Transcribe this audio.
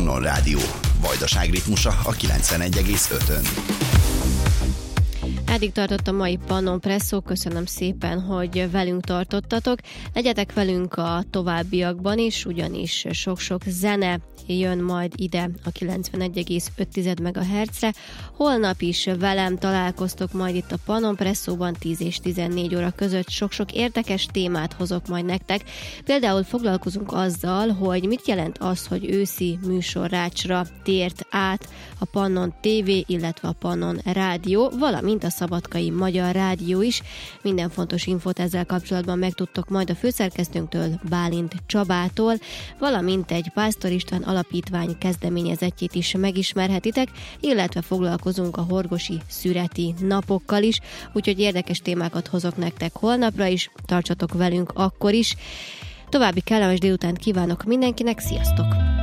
Pannon Rádió. Vajdaság ritmusa a 91,5-ön. Eddig tartott a mai Pannon Presszó, köszönöm szépen, hogy velünk tartottatok. Legyetek velünk a továbbiakban is, ugyanis sok-sok zene jön majd ide a 91,5 MHz-re. Holnap is velem találkoztok majd itt a Pannon Presszóban 10 és 14 óra között. Sok-sok érdekes témát hozok majd nektek. Például foglalkozunk azzal, hogy mit jelent az, hogy őszi műsorrácsra tért át a Pannon TV, illetve a Pannon Rádió, valamint a Szabadkai Magyar Rádió is. Minden fontos infót ezzel kapcsolatban megtudtok majd a főszerkesztőnktől, Bálint Csabától, valamint egy Pásztor István alapítvány kezdeményezettjét is megismerhetitek, illetve foglalkozunk a horgosi szüreti napokkal is, úgyhogy érdekes témákat hozok nektek holnapra is, tartsatok velünk akkor is. További kellemes délutánt kívánok mindenkinek, sziasztok!